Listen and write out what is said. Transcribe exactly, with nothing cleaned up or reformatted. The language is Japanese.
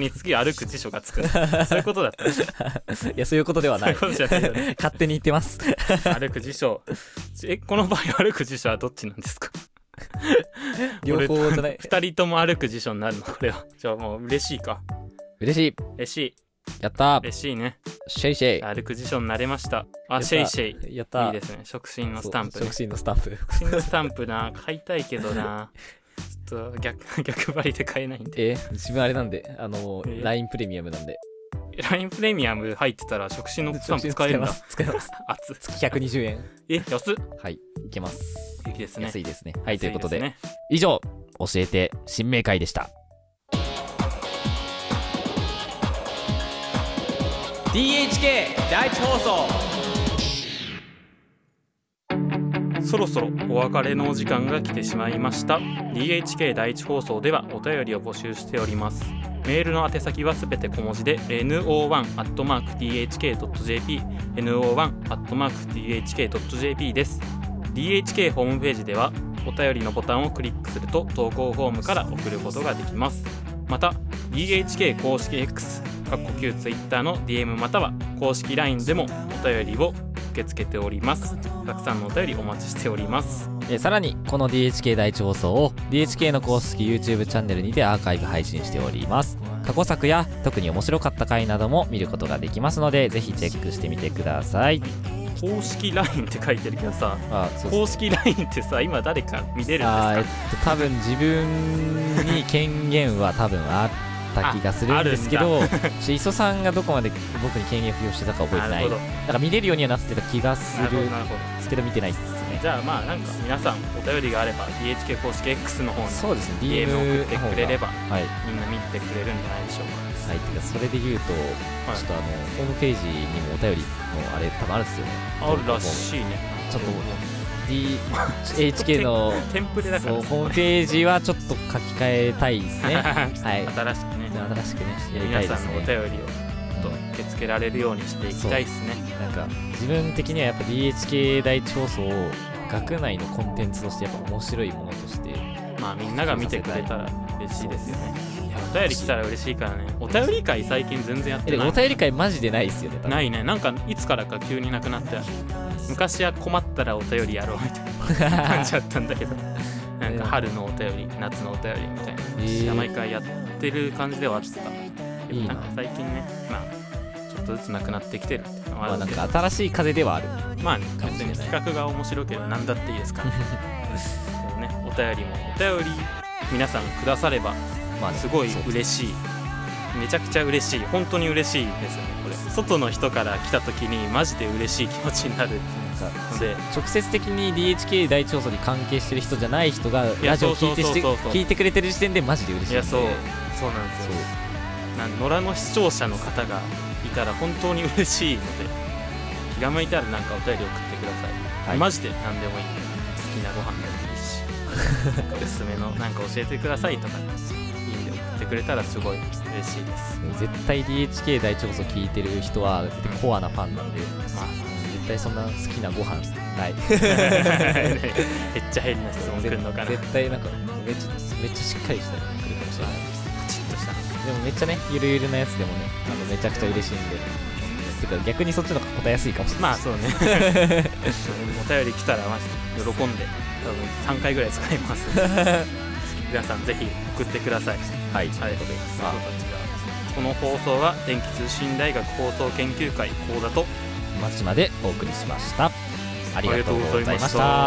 に次歩く辞書がつくそういうことだったいやそういうことではないそういうことじゃないよね勝手に言ってます歩く辞書えこの場合歩く辞書はどっちなんですか両方じゃないふたりとも歩く辞書になるのこれはじゃあもう嬉しいか嬉しい嬉しいやったー嬉しいねシェイシェイ歩く辞書になれましたあやったシェイシェイやったーいいですね触診のスタンプ、ね、 触診のスタンプ触診のスタンプな買いたいけどなちょっと逆逆張りで買えないんでえ自分あれなんであのえライン プレミアムなんでライン プレミアム入ってたら触診のスタンプ使えるんだ使えます熱っ月ひゃくにじゅうえんえ安っはいいけますいいですね安いですねはいということで安いすね以上教えて新明会でした ディーエイチケー 第一放送そろそろお別れのお時間が来てしまいました。 ディーエイチケー 第一放送ではお便りを募集しております。メールの宛先はすべて小文字で エヌオーワン アットマーク ディーエイチケー ドット ジェーピー エヌオーワン アットマーク ディーエイチケー ドット ジェーピー です。 ディーエイチケー ホームページではお便りのボタンをクリックすると投稿フォームから送ることができます。また ディーエイチケー 公式 X かっこ旧 Twitter の ディーエム または公式 ライン でもお便りを受け付けております。たくさんのお便りお待ちしております。 えさらにこの ディーエイチケー 第一放送を ディーエイチケー の公式 YouTube チャンネルにてアーカイブ配信しております。過去作や特に面白かった回なども見ることができますのでぜひチェックしてみてください。 公式 ライン って書いてるけどさあそう公式 ライン ってさ今誰か見れるんですか？ あえっと多分自分に権限は多分あった気がするんですけどち磯さんがどこまで僕に権限付与してたか覚えてないなるほどだから見れるようにはなってた気がすなるほるどなるほどですけど見てないですね。 じゃあまあなんか皆さんお便りがあれば ディーエイチケー 公式 X の方にそうですねディーエム 送ってくれればはいみんな見てくれるんじゃないでしょうか。 はい、てかそれで言うと、 はいちょっとあのホームページにもお便りのあれ多分あるんですよね。 あるらしいね。 ちょっと ディーエイチケー のテンプレだからそうホームページはちょっと書き換えたいですね。はい。 新しくね新しくねやりたいです皆さんのお便ね。 りをと受け付けられるようにしていきたいですね。 なんか自分的にはやっぱ ディーエイチケー 第一放送を学内のコンテンツとしてやっぱ面白いものとしてまあみんなが見てくれたら嬉しいですよね。お便り来たら嬉しいからね。お便り会最近全然やっえでてない。 もお便り会マジでないですよね。多分ないね。なんかいつからか急になくなって昔は困ったらお便りやろうみたいな感じだったんだけどなんか春のお便り夏のお便りみたいな、 えー毎回やってる感じではあってた。でもいいななんか最近ねまあちょっとずつなくなってきてるっていうのはまあなんあるんで、 か新しい風ではある。 まあね別かもしれないに企画が面白ければ何だっていいですからでもねお便りもお便り皆さんくださればまあねすごいそう嬉しい。めちゃくちゃ嬉しい。本当に嬉しいですよねこれ。外の人から来た時にマジで嬉しい気持ちになるなんかので、 直接的に ディーエイチケー 第一放送に関係してる人じゃない人がやラジオを聞いてしてそうそうそうそう聞いてくれてる時点でマジで嬉しいんで。 いやそうそうなんですよ。なん野良の視聴者の方がいたら本当に嬉しいので気が向いたらなんかお便り送ってください、 はいマジで何でもいいんで好きなご飯でもいいしなんかおすすめのなんか教えてくださいとかいいんで送ってくれたらすごい嬉しいです。 絶対 ディーエイチケー 第一放送聞いてる人は絶対コアなファンなんで、 まあ絶対そんな好きなご飯ないめっちゃ変な質問くるのかな。 絶対なんかめっちゃめっちゃしっかりしたの来るかもしれない。 パチッとしたでもめっちゃねゆるゆるなやつでもねあのめちゃくちゃ嬉しいんでてか逆にそっちの方が答えやすいかもしれない。 まあそうねお便り来たらマジで喜んで多分さんかいぐらい使います皆さんぜひ送ってください。 はい、 はい、ということでこの放送は電気通信大学放送研究会講座と松島でお送りしました。ありがとうございましありがとうございましたた。